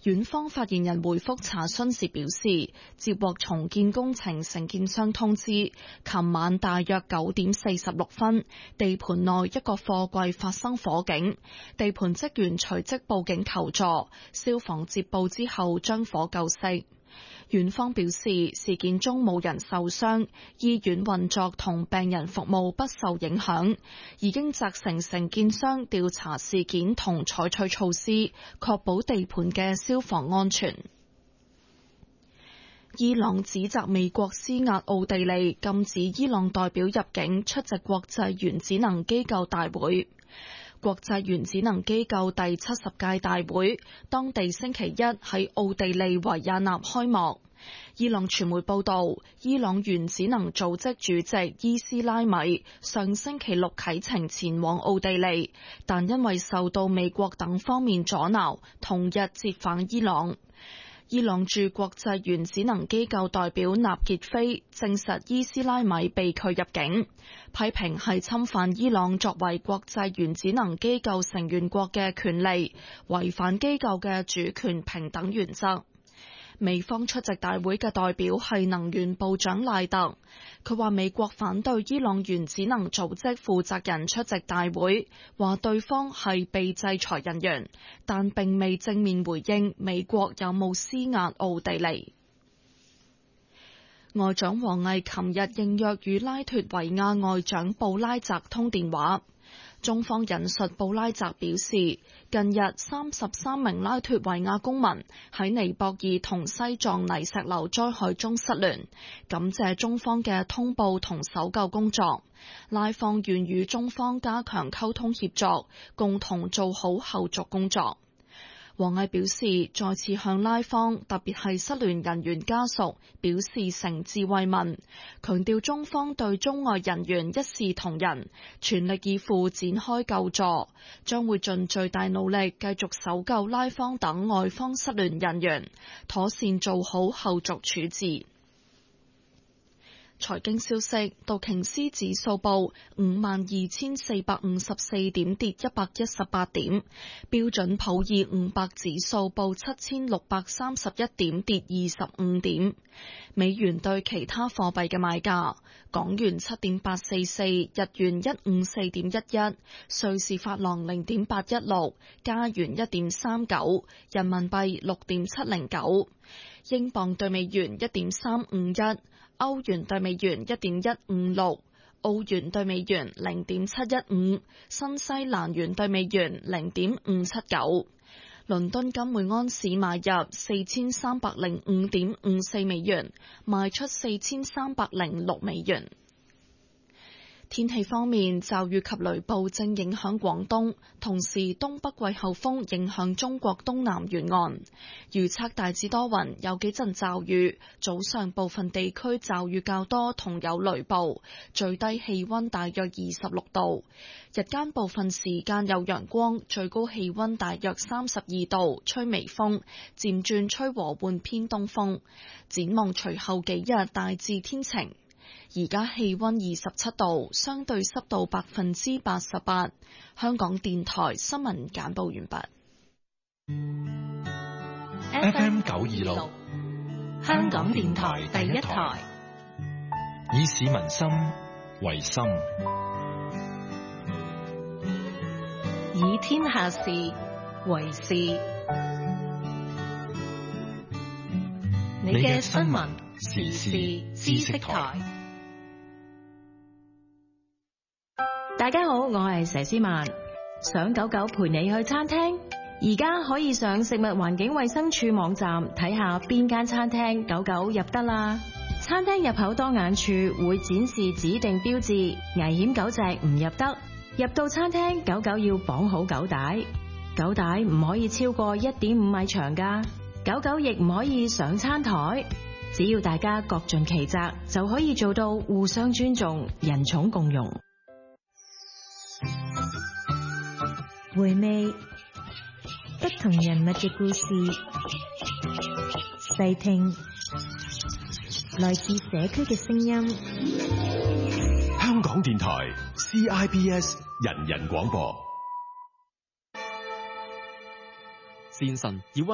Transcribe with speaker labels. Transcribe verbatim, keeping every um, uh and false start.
Speaker 1: 院方發言人回覆查詢時表示，接獲重建工程承建商通知，琴晚大約九點四十六分，地盤內一個貨櫃發生火警，地盤職員隨即報警求助，消防接報之後將火救熄。院方表示，事件中冇人受傷，醫院運作同病人服務不受影響，已經責成承建商調查事件同採取措施，確保地盤嘅消防安全。伊朗指責美國施壓奧地利，禁止伊朗代表入境出席國際原子能機構大會。國際原子能機構第七十屆大會當地星期一喺奧地利維也納開幕。伊朗傳媒報道，伊朗原子能組織主席伊斯拉米上星期六啟程前往奧地利，但因為受到美國等方面阻撓，同日折返伊朗。伊朗駐國際原子能機構代表納傑菲證實伊斯拉米被拒入境，批評係侵犯伊朗作為國際原子能機構成員國嘅權利，違反機構嘅主權平等原則。美方出席大會嘅代表係能源部長賴特，佢話美國反對伊朗原子能組織負責人出席大會，話對方係被制裁人員，但並未正面回應美國有冇施壓奧地利。外長王毅琴日應約與拉脫維亞外長布拉澤通電話。中方引述布拉澤表示，近日三十三名拉脫維亞公民喺尼泊爾同西藏泥石流災害中失聯，感謝中方嘅通報同搜救工作。拉方願與中方加強溝通協作，共同做好後續工作。王毅表示，再次向拉方，特別係失聯人員家屬表示誠摯慰問，強調中方對中外人員一視同仁，全力以赴展開救助，將會盡最大努力繼續搜救拉方等外方失聯人員，妥善做好後續處置。財經消息，道瓊斯指數報五萬二千四百五十四點，跌一百一十八點；標準普爾五百指數報七千六百三十一點，跌二十五點。美元對其他貨幣嘅賣價：港元七點八四四，日元一五四點一一，瑞士法郎零點八一六，加元一點三九，人民幣六點七零九，英鎊對美元一點三五一。歐元對美元一點一五六，澳元對美元零點七一五，新西蘭元對美元零點五七九。倫敦金每安士買入四千三百零五點五四美元，賣出四千三百零六美元。天氣方面，驟雨及雷暴正影響廣東，同時東北季候風影響中國東南沿岸。預測大致多雲，有幾陣驟雨，早上部分地區驟雨較多，同有雷暴，最低氣溫大約二十六度。日間部分時間有陽光，最高氣溫大約三十二度，吹微風，漸轉吹和緩偏東風。展望隨後幾日大致天晴。而家氣溫二十七度，相對濕度百分之八十八。香港電台新聞簡報完畢。
Speaker 2: F M 九二六，香港電台第一台，以市民心為心，
Speaker 3: 以天下事為事。你嘅新聞時事知識台。
Speaker 4: 大家好，我係佘詩曼。想九九陪你去餐廳，而家可以上食物環境衛生署網站睇下邊間餐廳九九入得啦。餐廳入口當眼處會展示指定標誌，危險狗隻唔入得。入到餐廳，狗狗要綁好狗帶，狗帶唔可以超過一點五米長㗎。狗狗亦唔可以上餐台。只要大家各盡其責，就可以做到互相尊重、人寵共融。
Speaker 5: 回味不同人物嘅故事，細聽來自社區嘅聲音。
Speaker 6: 香港電台 C I B S 人人廣播。
Speaker 7: 善神以溫